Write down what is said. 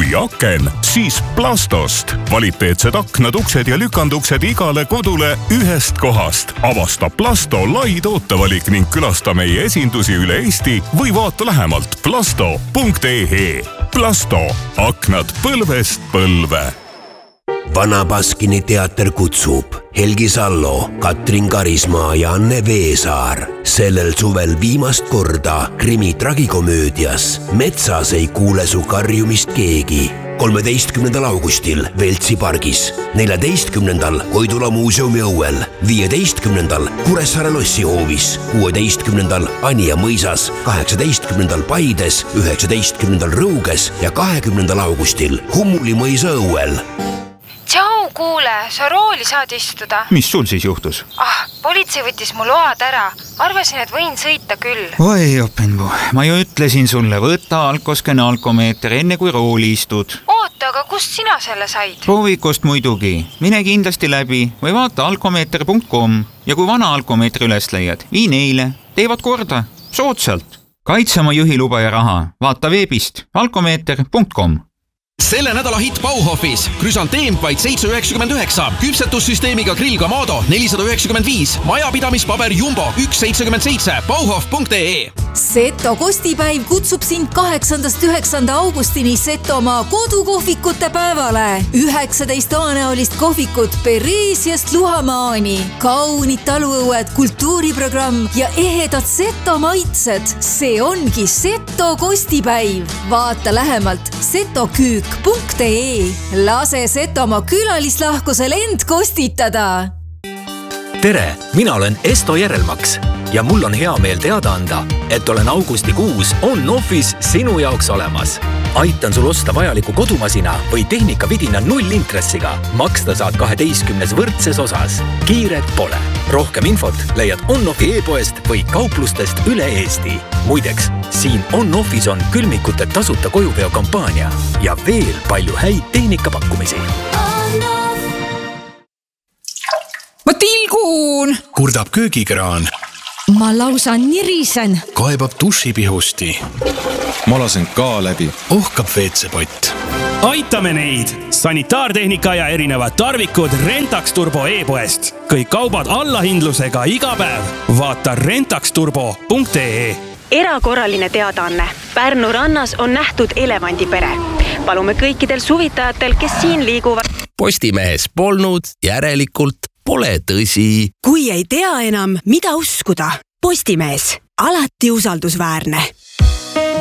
või aken, siis Plastost. Kvaliteetsed aknad, uksed ja lükanduksed igale kodule ühest kohast. Avasta Plasto lai tootevalik ning külasta meie esindusi üle Eesti või vaata lähemalt plasto.ee. Plasto. Aknad põlvest põlve. Vana Baskini teater kutsub Helgi Sallo, Katrin Karismaa ja Anne Veesaar sellel suvel viimast korda krimi tragikomöödias Metsas ei kuule su karjumist keegi. 13. augustil Veltsi pargis, 14. Koidula muuseumi õuel, 15. Kuressaare lossihoovis, 16. Anija mõisas, 18. Paides, 19. Rõuges ja 20. augustil Hummuli mõisa õuel. Tšau, kuule, sa rooli saad istuda. Mis sul siis juhtus? Politsei võttis mu load ära. Arvasin, et võin sõita küll. Oi, Openbu, ma ju ütlesin sulle, võtta alkoskene alkomeeter enne kui rooli istud. Oota, aga kust sina selle said? Proovikust muidugi. Mine kindlasti läbi või vaata alkomeeter.com ja kui vana alkomeetri üles leiad, vii neile. Teevad korda. Soodsalt. Kaitse oma juhiluba ja raha. Vaata veebist alkomeeter.com. Selle nädala hitt Bauhofis. Krüsanteem vaid 7,99. Küpsetussüsteemiga grill Kamado 495. Majapidamispaber Jumbo 1,77. Bauhof.ee. Seto kostipäiv kutsub sind 8.–9. augustini Setomaa kodukohvikute päevale. 19 toanäolist kohvikut Pereesiast Luhamaani. Kaunid taluõued, kultuuriprogramm ja ehedad Seto maitsed. See ongi Seto kostipäiv. Vaata lähemalt setoküük.ee. Lase Setomaa külalislahkusel end kostitada. Tere, mina olen Esto Järelmaks ja mul on hea meel teada anda, et olen augustikuus On-Office sinu jaoks olemas. Aitan sul osta vajaliku kodumasina või tehnikavidina 0 intressiga. Maksta saad 12 võrdses osas. Kiiret pole. Rohkem infot leiad On-Offi e-poest või kauplustest üle Eesti. Muideks, siin On-Office on külmikute tasuta kojuveo kampaania ja veel palju häid tehnikapakkumisi. Ma tilgun! Kurdab köögikraan. Ma lausa nirisen. Kaebab dušipihusti. Ma lasen ka läbi. Ohkab veetsepott. Aitame neid! Sanitaartehnika ja erinevad tarvikud Rentax Turbo e-poest. Kõik kaubad allahindlusega iga päev. Vaata rentaxturbo.ee. Erakorraline teadaanne. Pärnu rannas on nähtud elevandipere. Palume kõikidel suvitajatel, kes siin liiguvad. Postimehes polnud, järelikult pole tõsi. Kui ei tea enam, mida uskuda, Postimees, alati usaldusväärne.